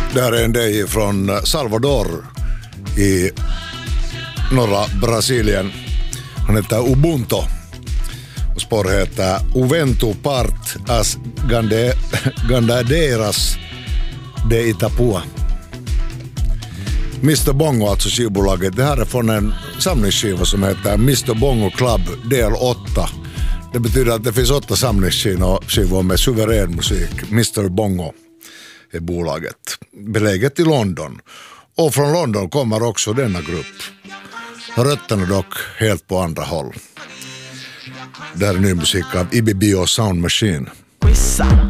Det här är en DJ från Salvador i norra Brasilien. Han heter Ubuntu. Och spår heter Uvento Part as Gandadeiras de Itapua. Mr. Bongo, alltså skivbolaget. Det här är från en samlingsskiva som heter Mr. Bongo Club del 8. Det betyder att det finns 8 samlingsskivor med suverän musik. Mr. Bongo är bolaget. Beläget i London. Och från London kommer också denna grupp. Rötterna dock helt på andra håll. Det här är ny musik av IBBO Sound Machine.